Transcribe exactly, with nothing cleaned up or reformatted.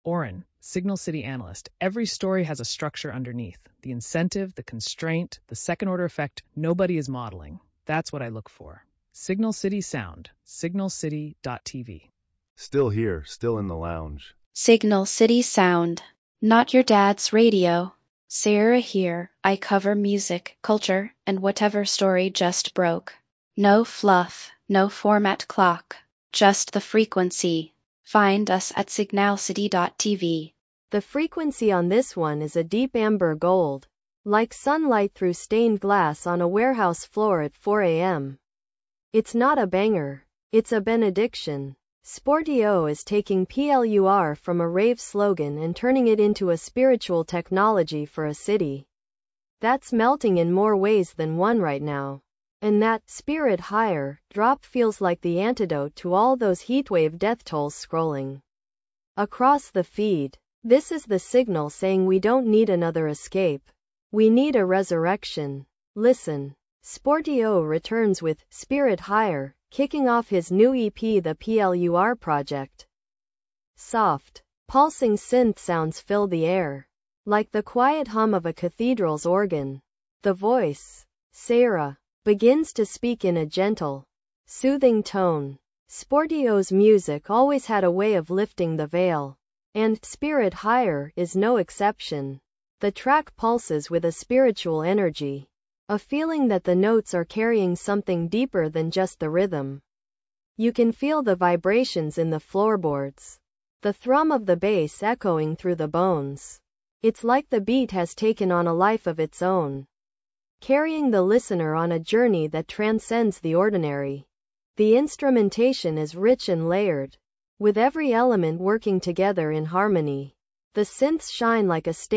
Oren, Signal City analyst. Every story has a structure underneath. The incentive, the constraint, the second-order effect nobody is modeling. That's what I look for. Signal City Sound, signal city dot t v. Still here, still in the lounge. Signal City Sound. Not your dad's radio. Sarah here, I cover music, culture, and whatever story just broke. No fluff, no format clock, just the frequency. Find us at signal city dot t v. The frequency on this one is a deep amber gold, like sunlight through stained glass on a warehouse floor at four a m It's not a banger, it's a benediction. Sportio is taking P L U R from a rave slogan and turning it into a spiritual technology for a city that's melting in more ways than one right now. And that spirit higher drop feels like the antidote to all those heatwave death tolls scrolling across the feed. This is the signal saying we don't need another escape. We need a resurrection. Listen. Sportio returns with Spirit Higher, kicking off his new E P, The P L U R Project. Soft, pulsing synth sounds fill the air, like the quiet hum of a cathedral's organ. The voice, Sarah, begins to speak in a gentle, soothing tone. Sportio's music always had a way of lifting the veil, and Spirit Higher is no exception. The track pulses with a spiritual energy, a feeling that the notes are carrying something deeper than just the rhythm. You can feel the vibrations in the floorboards, the thrum of the bass echoing through the bones. It's like the beat has taken on a life of its own, carrying the listener on a journey that transcends the ordinary. The instrumentation is rich and layered, with every element working together in harmony. The synths shine like a